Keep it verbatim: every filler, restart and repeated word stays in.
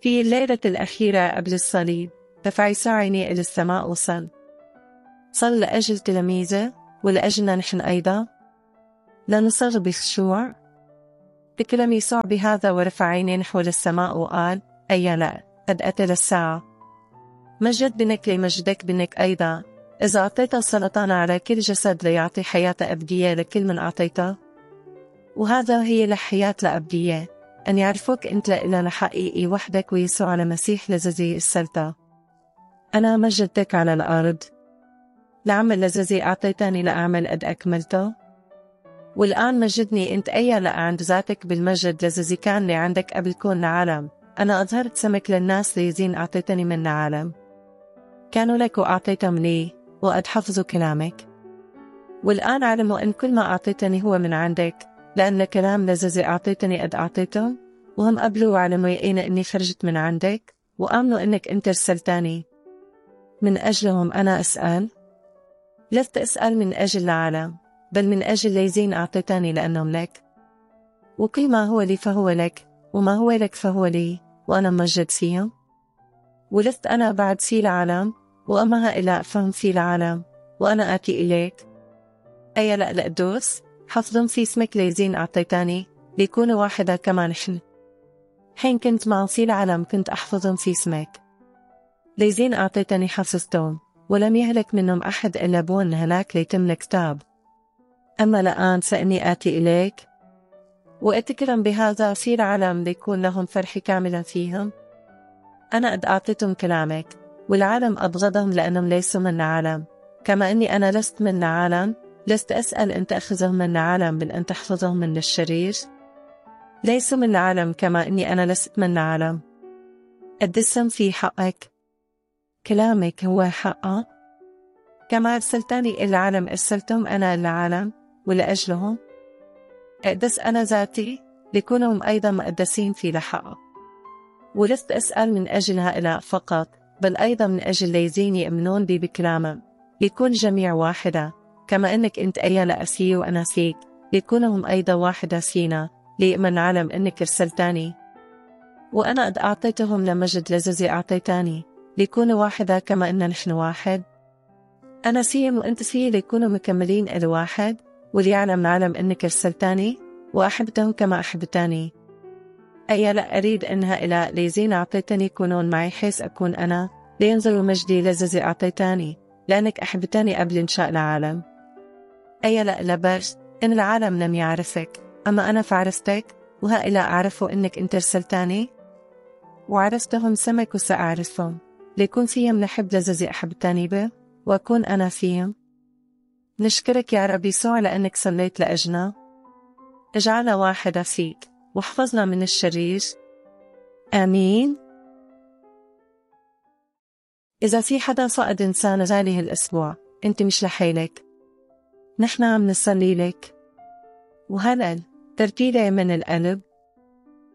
في الليلة الأخيرة قبل الصليب رفع يسوع عينيه إلى السماء وصل. صل لأجل تلاميذه ولأجلنا نحن أيضا، لنصر بخشوع. تكلم يسوع بهذا ورفع عينيه نحو السماء وقال: أي لا، قد أتت الساعة. مجد بنك لمجدك بنك أيضا، إذا أعطيت سلطان على كل جسد ليعطي حياة أبدية لكل من أعطيته. وهذا هي الحياة الأبدية، أن يعرفوك أنت لإله حقيقي وحدك ويسوع المسيح الذي أرسلته. أنا مجدتك على الأرض، لعمل الذي أعطيتني لأعمل قد أكملته. والآن مجدني أنت أيا عند ذاتك بالمجد الذي كان لي عندك قبل كون العالم. أنا أظهرت سمك للناس ليزين أعطيتني من العالم، كانوا لك وأعطيتهم لي وقد حفظوا كلامك. والآن علموا أن كل ما أعطيتني هو من عندك، لأن الكلام الذي أعطيتني قد أعطيتهم، وهم قبلوا وعلموا يقين أني خرجت من عندك، وآمنوا أنك أنت رسلتني. من أجلهم أنا أسأل، لست أسأل من أجل العالم، بل من أجل الذين أعطيتني لأنهم لك. وكل ما هو لي فهو لك، وما هو لك فهو لي، وأنا مجد فيهم. ولست أنا بعد في العالم، وأما هؤلاء فهم في العالم، وأنا آتي إليك. أي لا القدوس حفظهم في اسمك الذين أعطيتني، ليكونوا واحدة كما نحن. حين كنت معهم في العالم كنت أحفظهم في اسمك. الذين أعطيتني حفظتهم، ولم يهلك منهم أحد إلا بون هلاك ليتم الكتاب. أما الآن فإني آتي إليك، وأتكلم بهذا في العالم ليكون لهم فرح كاملا فيهم. أنا قد أعطيتهم كلامك، والعالم أبغضهم لأنهم ليسوا من العالم، كما أني أنا لست من العالم. لست أسأل أن تأخذهم من العالم، بل أن تحفظهم من الشرير. ليسوا من العالم كما أني أنا لست من العالم. قدسهم في حقك، كلامك هو حقا. كما أرسلتني إلى العالم أرسلتهم أنا إلى العالم، ولأجلهم أقدس أنا ذاتي ليكونهم أيضا مقدسين في الحق. ولست أسأل من أجل هؤلاء فقط، بل أيضا من أجل الذين يؤمنون بي بكلامك، ليكون جميع واحدة كما أنك أنت أيا لأسي وأنا فيك، ليكونهم أيضا واحدة فينا، ليؤمن العالم أنك أرسلتني. وأنا قد أعطيتهم لمجد الذي أعطيتني، ليكونوا واحدة كما أننا نحن واحد. أنا فيهم وأنت فيه، ليكونوا مكملين إلى واحد، وليعلم العالم أنك أرسلتني وأحبتهم كما أحبتني. أي لا أريد أن هؤلاء الذين أعطيتني يكونون معي حيث أكون أنا، لينظروا مجدي الذي أعطيتني، لأنك أحبتني قبل إنشاء العالم. أي لا لبرز إن العالم لم يعرفك، أما أنا فعرفتك، وهؤلاء عرفوا أنك أنت أرسلتني، وعرفتهم سمك وسأعرفهم، ليكون فيهم نحب الذي أحبتني به، وأكون أنا فيهم. نشكرك يا رب يسوع لأنك صليت لأجلنا. اجعلنا واحدة فيك، واحفظنا من الشرير. آمين. إذا في حدا فقد إنسان غالي هالأسبوع، أنت مش لحالك، نحن عم نصلي لك. وهلأ ترتيلة من القلب